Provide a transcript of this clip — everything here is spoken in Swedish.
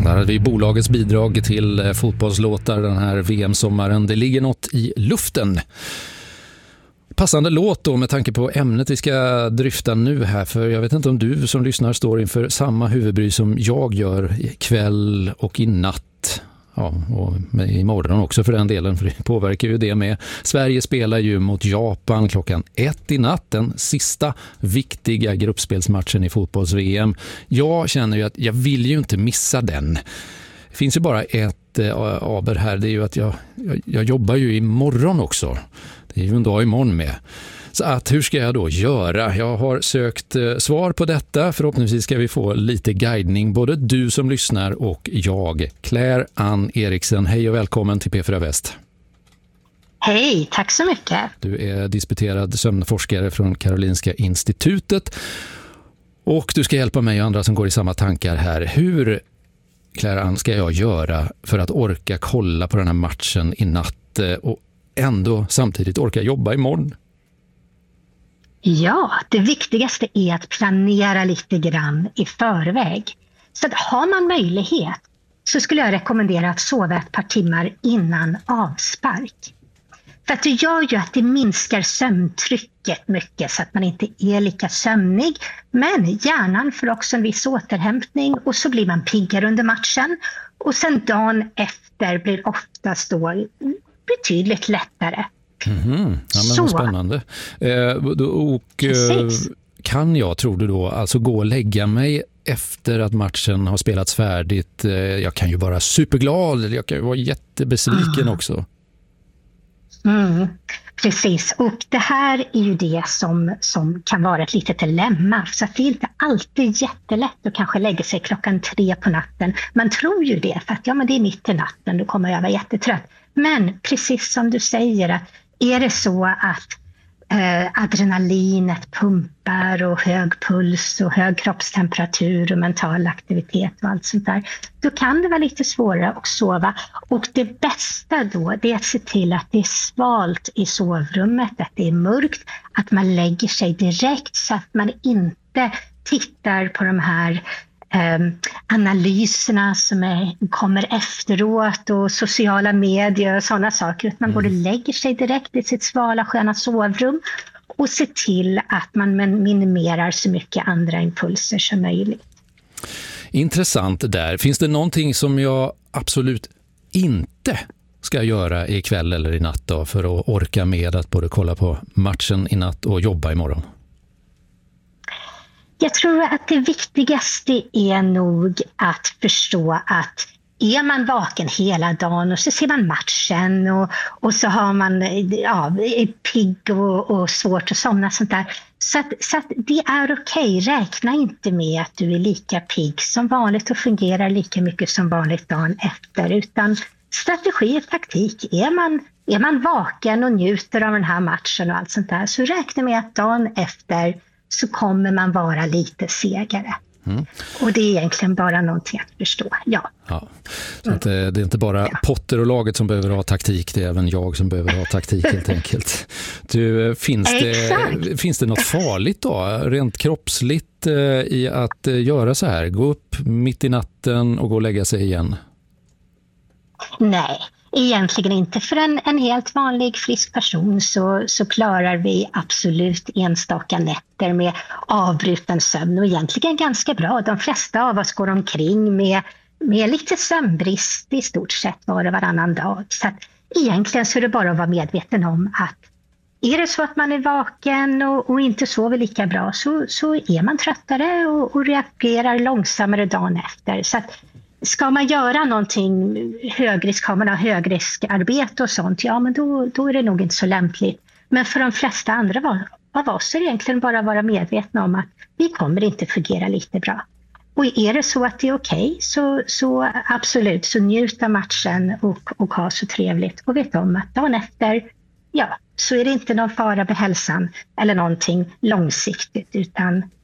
Där hade vi bolagets bidrag till fotbollslåtar den här VM-sommaren. Det ligger något i luften. Passande låt då med tanke på ämnet vi ska dryfta nu här, för jag vet inte om du som lyssnar står inför samma huvudbry som jag gör ikväll och i natt. Ja, och imorgon också för den delen, för det påverkar ju det med. Sverige spelar ju mot Japan klockan 1 i natt, den sista viktiga gruppspelsmatchen i fotbolls-VM. Jag känner ju att jag vill ju inte missa den. Det finns ju bara ett aber här, det är ju att jag jobbar ju imorgon också. Det är ju en dag imorgon med. Så att hur ska jag då göra? Jag har sökt svar på detta. Förhoppningsvis ska vi få lite guidning, både du som lyssnar och jag. Claire Ann Eriksen, hej och välkommen till P4 Väst. Hej, tack så mycket. Du är disputerad sömnforskare från Karolinska institutet. Och du ska hjälpa mig och andra som går i samma tankar här. Hur, Claire Ann, ska jag göra för att orka kolla på den här matchen i natt och ändå samtidigt orka jobba imorgon? Ja, det viktigaste är att planera lite grann i förväg. Så att har man möjlighet så skulle jag rekommendera att sova ett par timmar innan avspark. För att det gör ju att det minskar sömntrycket mycket så att man inte är lika sömnig. Men hjärnan får också en viss återhämtning och så blir man piggare under matchen. Och sen dagen efter blir oftast då betydligt lättare. Mm-hmm. Ja, men så spännande. Kan jag, tror du då, alltså gå och lägga mig efter att matchen har spelats färdigt? Jag kan ju vara superglad, eller jag kan ju vara jättebesviken också. Precis, och det här är ju det som kan vara ett litet dilemma. Så att det är inte alltid jättelätt att kanske lägga sig 3:00 på natten. Man tror ju det, för att men det är mitt i natten, då kommer jag vara jättetrött. Men precis som du säger, att är det så att adrenalinet pumpar och hög puls och hög kroppstemperatur och mental aktivitet och allt sånt där, då kan det vara lite svårare att sova. Och det bästa då, det är att se till att det är svalt i sovrummet, att det är mörkt, att man lägger sig direkt så att man inte tittar på de här analyserna som kommer efteråt och sociala medier och sådana saker. Att man både lägger sig direkt i sitt svala sköna sovrum och ser till att man minimerar så mycket andra impulser som möjligt. Intressant där. Finns det någonting som jag absolut inte ska göra ikväll eller i natt då, för att orka med att både kolla på matchen i natt och jobba imorgon? Jag tror att det viktigaste är nog att förstå att är man vaken hela dagen och så ser man matchen och så har man är pigg och svårt att somna sånt där. Så att det är okej. Räkna inte med att du är lika pigg som vanligt och fungerar lika mycket som vanligt dagen efter. Utan strategi och taktik. Är man vaken och njuter av den här matchen och allt sånt där, så räkna med att dagen efter så kommer man vara lite segare. Och det är egentligen bara någonting att förstå. Ja. Så att det är inte bara Potter och laget som behöver ha taktik, det är även jag som behöver ha taktik helt enkelt. Finns det något farligt då, rent kroppsligt, i att göra så här? Gå upp mitt i natten och gå och lägga sig igen? Nej. Egentligen inte. För en helt vanlig frisk person så klarar vi absolut enstaka nätter med avbruten sömn och egentligen ganska bra. De flesta av oss går omkring med lite sömnbrist i stort sett var och varannan dag. Så att egentligen så är det bara att vara medveten om att är det så att man är vaken och inte sover lika bra så är man tröttare och reagerar långsammare dagen efter. Så att ska man göra någonting högrisk, har man ha högriskarbete och sånt, men då är det nog inte så lämpligt. Men för de flesta andra av oss är det egentligen bara att vara medvetna om att vi kommer inte fungera lite bra. Och är det så att det är okej, så absolut, så njut av matchen och ha så trevligt. Och vet om att dagen efter, så är det inte någon fara med hälsan eller någonting långsiktigt, utan